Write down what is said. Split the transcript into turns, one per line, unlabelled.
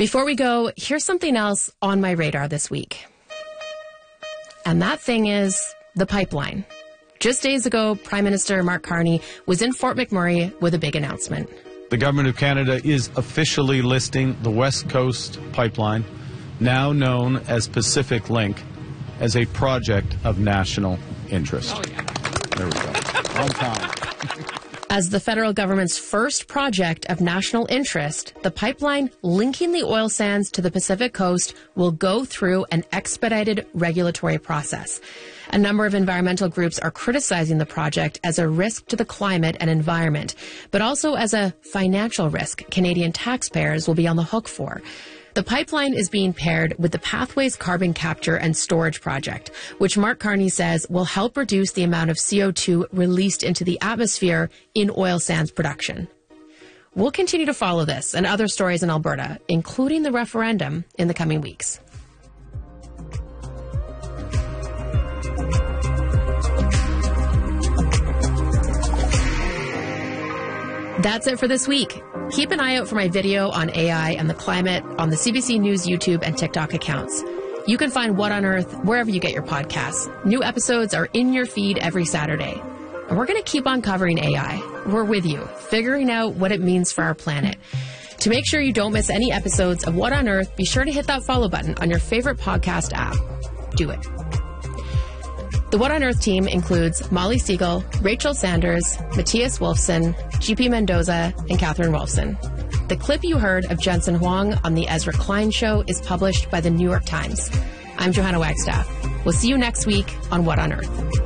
Before we go, here's something else on my radar this week. And that thing is the pipeline. Just days ago, Prime Minister Mark Carney was in Fort McMurray with a big announcement.
The Government of Canada is officially listing the West Coast Pipeline, now known as Pacific Link, as a project of national interest.
Oh, yeah.
There we go. On time.
As the federal government's first project of national interest, the pipeline linking the oil sands to the Pacific coast will go through an expedited regulatory process. A number of environmental groups are criticizing the project as a risk to the climate and environment, but also as a financial risk Canadian taxpayers will be on the hook for. The pipeline is being paired with the Pathways Carbon Capture and Storage Project, which Mark Carney says will help reduce the amount of CO2 released into the atmosphere in oil sands production. We'll continue to follow this and other stories in Alberta, including the referendum, in the coming weeks. That's it for this week. Keep an eye out for my video on AI and the climate on the CBC News YouTube and TikTok accounts. You can find What on Earth wherever you get your podcasts. New episodes are in your feed every Saturday. And we're going to keep on covering AI. We're with you, figuring out what it means for our planet. To make sure you don't miss any episodes of What on Earth, be sure to hit that follow button on your favorite podcast app. Do it. The What on Earth team includes Molly Siegel, Rachel Sanders, Matthias Wolfson, GP Mendoza, and Catherine Wolfson. The clip you heard of Jensen Huang on The Ezra Klein Show is published by the New York Times. I'm Johanna Wagstaff. We'll see you next week on What on Earth.